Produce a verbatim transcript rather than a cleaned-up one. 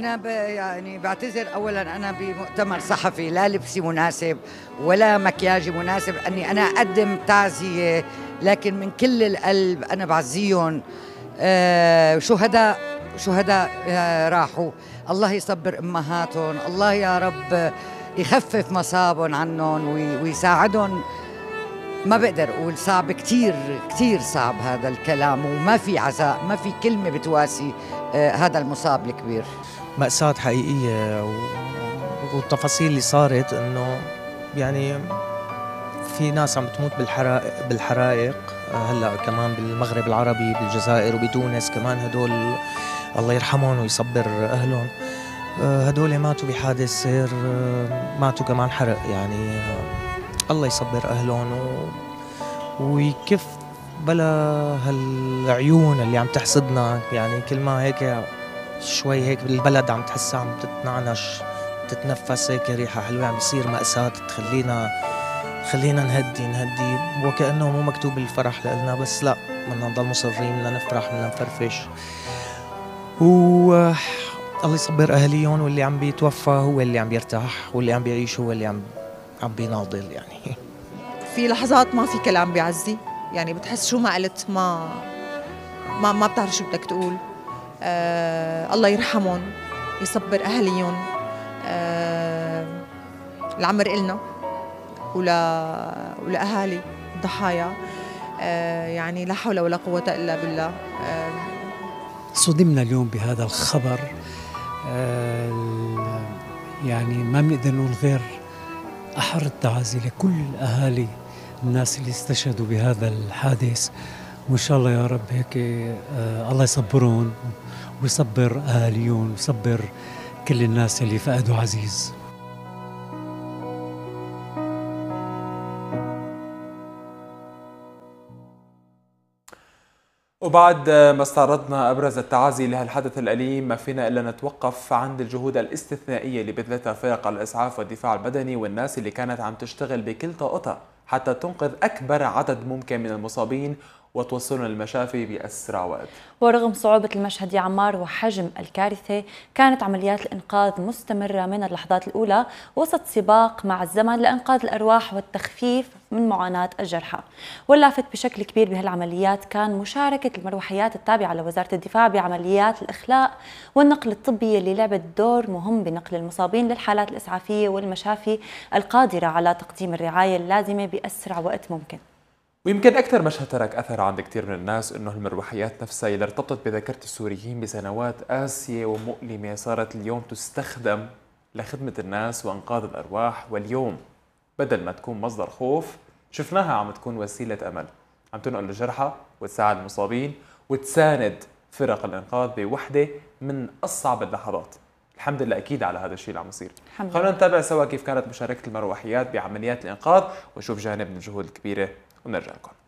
أنا ب يعني بعتذر أولا، أنا بمؤتمر صحفي لا لبسي مناسب ولا مكياجي مناسب أني أنا أقدم تعزية، لكن من كل القلب أنا بعزيهم. آه شهداء شهداء آه راحوا، الله يصبر أمهاتهم، الله يا رب يخفف مصابهم عنهم ويساعدهم. ما بقدر أقول، صعب كتير كتير صعب هذا الكلام، وما في عزاء، ما في كلمة بتواسي آه هذا المصاب الكبير. مأساة حقيقية، والتفاصيل اللي صارت إنه يعني في ناس عم بتموت بالحرائق بالحرائق هلا كمان بالمغرب العربي، بالجزائر وبتونس كمان. هدول الله يرحمهم ويصبر أهلهم. هدول ماتوا بحادث سير، ماتوا كمان حرق يعني. الله يصبر أهلهم و... ويكف بلا هالعيون اللي عم تحسدنا. يعني كل ما هيك شوي هيك بالبلد عم تحسها عم تتنعنش، تتنفس هيك ريحة حلوة، عم بيصير مأساة تخلينا خلينا نهدي نهدي وكأنه مو مكتوب الفرح لنا، بس لا، بدنا نضل مصرين، بدنا نفرح، بدنا نفرفش. و الله يصبر أهليهم، واللي عم بيتوفى هو اللي عم بيرتاح، واللي عم بيعيش هو اللي عم عم بيناضل. يعني في لحظات ما في كلام بيعزي، يعني بتحس شو ما قلت ما ما ما بتعرف شو بدك تقول. آه الله يرحمهم، يصبر أهليهم. آه العمر إلنا ولا ولأهالي الضحايا. آه يعني لا حول ولا قوة إلا بالله. آه صدمنا اليوم بهذا الخبر. آه يعني ما بنقدر نقول غير أحر التعازي لكل أهالي الناس اللي استشهدوا بهذا الحادث، وإن شاء الله يا رب هيك آه الله يصبرون ويصبر أهاليهم ويصبر كل الناس اللي فقدوا عزيز. وبعد ما استعرضنا أبرز التعازي لهالحدث الأليم، ما فينا إلا نتوقف عند الجهود الاستثنائية اللي بذلتها فرق الإسعاف والدفاع المدني والناس اللي كانت عم تشتغل بكل طاقتها حتى تنقذ أكبر عدد ممكن من المصابين وتوصلهم للمشافي بأسرع وقت. ورغم صعوبة المشهد يا عمار وحجم الكارثة، كانت عمليات الإنقاذ مستمرة من اللحظات الأولى وسط سباق مع الزمن لإنقاذ الأرواح والتخفيف من معاناة الجرحى. واللافت بشكل كبير بهالعمليات كان مشاركة المروحيات التابعة لوزارة الدفاع بعمليات الإخلاء والنقل الطبي اللي لعبت دور مهم بنقل المصابين للحالات الإسعافية والمشافي القادرة على تقديم الرعاية اللازمة بأسرع وقت ممكن. ويمكن أكثر مشهد ترك أثر عند كثير من الناس إنه المروحيات نفسها اللي ارتبطت بذاكرة السوريين بسنوات قاسية ومؤلمة صارت اليوم تستخدم لخدمة الناس وإنقاذ الأرواح، واليوم بدل ما تكون مصدر خوف شفناها عم تكون وسيلة أمل، عم تنقل الجرحى وتساعد المصابين وتساند فرق الإنقاذ بوحدة من أصعب اللحظات. الحمد لله أكيد على هذا الشيء اللي عم يصير. خلونا نتابع سوا كيف كانت مشاركة المروحيات بعمليات الإنقاذ ونشوف جانب من الجهود الكبيرة ونرجع لكم.